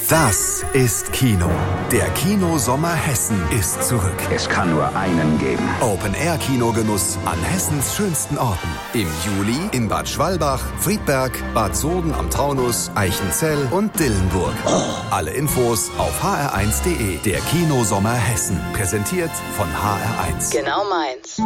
Das ist Kino. Der Kinosommer Hessen ist zurück. Es kann nur einen geben. Open-Air-Kinogenuss an Hessens schönsten Orten. Im Juli in Bad Schwalbach, Friedberg, Bad Soden am Taunus, Eichenzell und Dillenburg. Alle Infos auf hr1.de. Der Kinosommer Hessen. Präsentiert von HR1. Genau meins.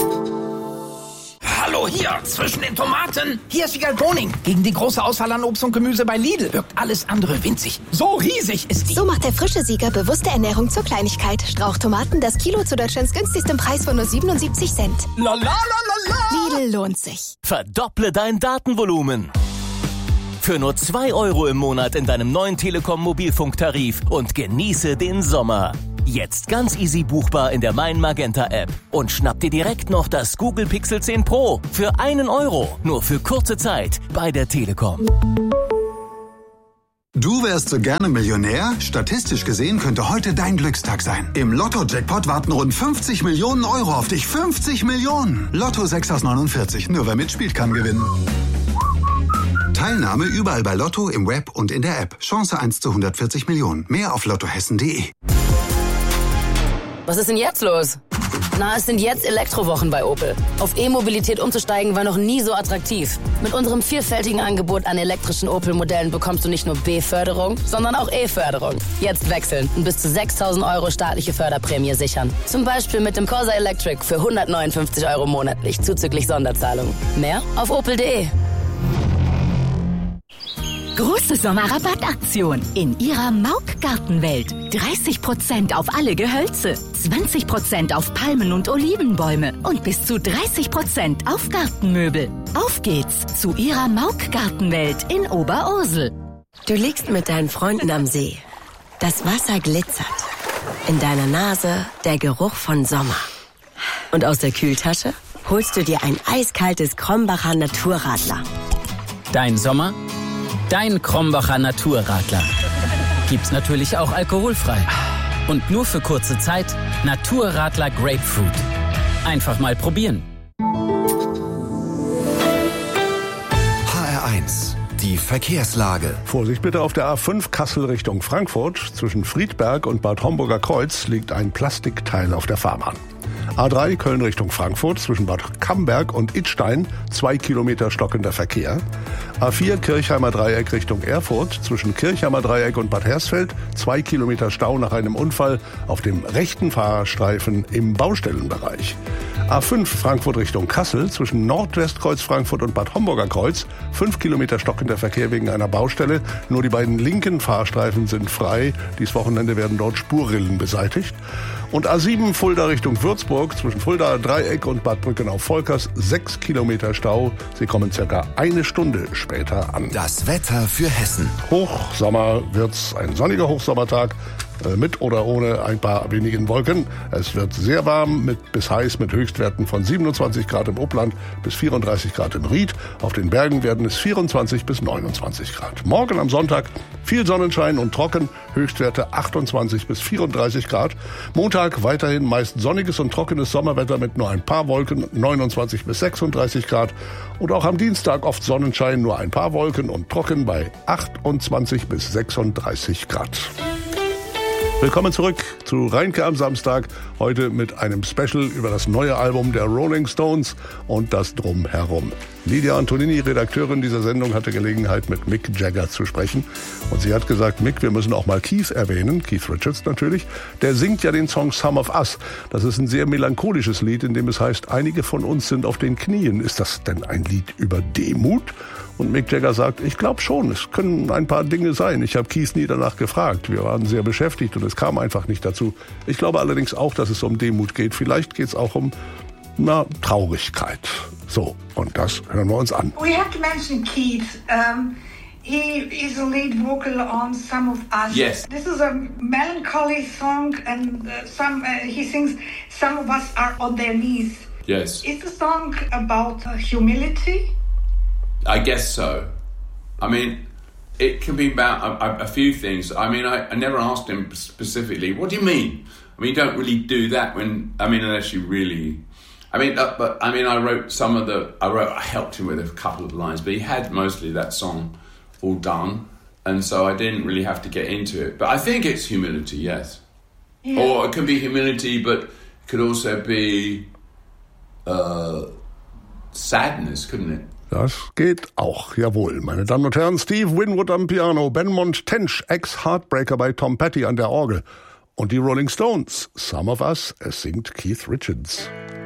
Hallo hier, zwischen den Tomaten. Hier ist Wiegald Boning. Gegen die große Auswahl an Obst und Gemüse bei Lidl wirkt alles andere winzig. So riesig ist die. So macht der frische Sieger bewusste Ernährung zur Kleinigkeit. Strauchtomaten, das Kilo zu Deutschlands günstigsten Preis von nur 77 Cent. La la la la la. Lidl lohnt sich. Verdopple dein Datenvolumen. Für nur 2 € im Monat in deinem neuen Telekom-Mobilfunktarif und genieße den Sommer. Jetzt ganz easy buchbar in der Mein Magenta App. Und schnapp dir direkt noch das Google Pixel 10 Pro für 1 €. Nur für kurze Zeit bei der Telekom. Du wärst so gerne Millionär? Statistisch gesehen könnte heute dein Glückstag sein. Im Lotto-Jackpot warten rund 50 Millionen € auf dich. 50 Millionen! Lotto 6 aus 49. Nur wer mitspielt, kann gewinnen. Teilnahme überall bei Lotto, im Web und in der App. Chance 1 zu 140 Millionen. Mehr auf lottohessen.de. Was ist denn jetzt los? Na, es sind jetzt Elektrowochen bei Opel. Auf E-Mobilität umzusteigen war noch nie so attraktiv. Mit unserem vielfältigen Angebot an elektrischen Opel-Modellen bekommst du nicht nur B-Förderung, sondern auch E-Förderung. Jetzt wechseln und bis zu 6.000 € staatliche Förderprämie sichern. Zum Beispiel mit dem Corsa Electric für 159 € monatlich, zuzüglich Sonderzahlung. Mehr auf opel.de. Große Sommerrabattaktion in Ihrer Mauk-Gartenwelt. 30% auf alle Gehölze, 20% auf Palmen und Olivenbäume und bis zu 30% auf Gartenmöbel. Auf geht's zu Ihrer Mauk-Gartenwelt in Oberursel. Du liegst mit deinen Freunden am See. Das Wasser glitzert. In deiner Nase der Geruch von Sommer. Und aus der Kühltasche holst du dir ein eiskaltes Krombacher Naturradler. Dein Sommer? Dein Krombacher Naturradler. Gibt's natürlich auch alkoholfrei. Und nur für kurze Zeit Naturradler Grapefruit. Einfach mal probieren. HR1. Die Verkehrslage. Vorsicht bitte auf der A5 Kassel Richtung Frankfurt. Zwischen Friedberg und Bad Homburger Kreuz liegt ein Plastikteil auf der Fahrbahn. A3 Köln Richtung Frankfurt, zwischen Bad Camberg und Idstein, 2 Kilometer stockender Verkehr. A4 Kirchheimer Dreieck Richtung Erfurt, zwischen Kirchheimer Dreieck und Bad Hersfeld, 2 Kilometer Stau nach einem Unfall auf dem rechten Fahrerstreifen im Baustellenbereich. A5 Frankfurt Richtung Kassel, zwischen Nordwestkreuz Frankfurt und Bad Homburger Kreuz, 5 Kilometer stockender Verkehr wegen einer Baustelle. Nur die beiden linken Fahrstreifen sind frei. Dies Wochenende werden dort Spurrillen beseitigt. Und A7 Fulda Richtung Würzburg, zwischen Fulda Dreieck und Bad Brückenau-Volkers, 6 Kilometer Stau. Sie kommen circa 1 Stunde später an. Das Wetter für Hessen. Hochsommer wird's, ein sonniger Hochsommertag. Mit oder ohne ein paar wenigen Wolken. Es wird sehr warm bis heiß mit Höchstwerten von 27 Grad im Upland bis 34 Grad im Ried. Auf den Bergen werden es 24 bis 29 Grad. Morgen am Sonntag viel Sonnenschein und trocken, Höchstwerte 28 bis 34 Grad. Montag weiterhin meist sonniges und trockenes Sommerwetter mit nur ein paar Wolken, 29 bis 36 Grad. Und auch am Dienstag oft Sonnenschein, nur ein paar Wolken und trocken bei 28 bis 36 Grad. Willkommen zurück zu Reinke am Samstag, heute mit einem Special über das neue Album der Rolling Stones und das Drumherum. Lydia Antonini, Redakteurin dieser Sendung, hatte Gelegenheit, mit Mick Jagger zu sprechen. Und sie hat gesagt, Mick, wir müssen auch mal Keith erwähnen, Keith Richards natürlich. Der singt ja den Song Some of Us. Das ist ein sehr melancholisches Lied, in dem es heißt, einige von uns sind auf den Knien. Ist das denn ein Lied über Demut? Und Mick Jagger sagt, ich glaube schon, es können ein paar Dinge sein. Ich habe Keith nie danach gefragt. Wir waren sehr beschäftigt und es kam einfach nicht dazu. Ich glaube allerdings auch, dass es um Demut geht. Vielleicht geht es auch um Traurigkeit. So, und das hören wir uns an. We have to mention Keith. He is a lead vocal on Some of Us. Yes. This is a melancholy song and he sings Some of Us are on their knees. Yes. Is the song about humility? I guess so. I mean, it can be about a few things. I mean, I never asked him specifically, what do you mean? I mean, you don't really do that unless you really... I helped him with a couple of lines, but he had mostly that song all done. And so I didn't really have to get into it. But I think it's humility, yes. Yeah. Or it can be humility, but it could also be sadness, couldn't it? Das geht auch, jawohl. Meine Damen und Herren, Steve Winwood am Piano, Benmont Tench, Ex-Heartbreaker bei Tom Petty an der Orgel und die Rolling Stones. Some of Us, es singt Keith Richards.